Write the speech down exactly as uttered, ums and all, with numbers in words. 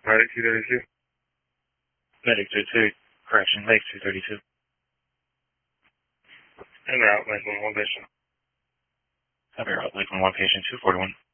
Medic two thirty-two. Medic two two, correction, Lake two thirty-two. En route, Lakeland one patient. Copy route, Lakeland one patient, two forty-one.